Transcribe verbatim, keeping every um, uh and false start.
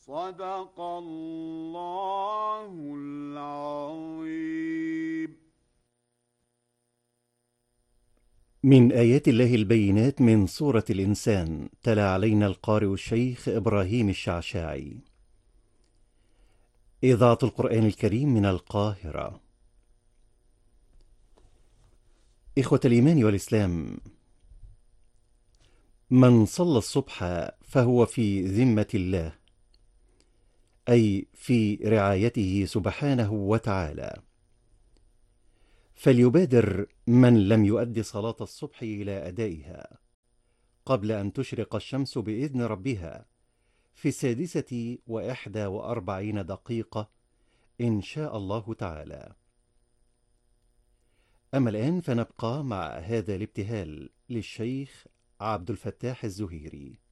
صدق الله العظيم. من آيات الله البينات من سورة الإنسان، تلا علينا القارئ الشيخ إبراهيم الشعشاعي. إذاعة القرآن الكريم من القاهرة. إخوة الإيمان والإسلام، من صلى الصبح فهو في ذمة الله، أي في رعايته سبحانه وتعالى، فليبادر من لم يؤد صلاة الصبح إلى أدائها قبل أن تشرق الشمس بإذن ربها في السادسة وإحدى وأربعين دقيقة إن شاء الله تعالى. أما الآن فنبقى مع هذا الابتهال للشيخ عبد الفتاح الزهيري.